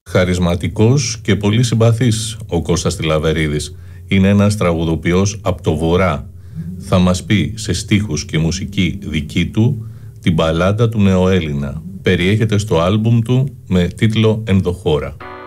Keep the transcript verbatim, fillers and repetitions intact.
Χαρισματικός και πολύ συμπαθής ο Κώστας Τηλαβερίδης. Είναι ένας τραγουδοποιός από το Βορρά. Θα μας πει σε στίχους και μουσική δική του την μπαλάντα του Νεοέλληνα. Περιέχεται στο άλμπουμ του με τίτλο «Ενδοχώρα».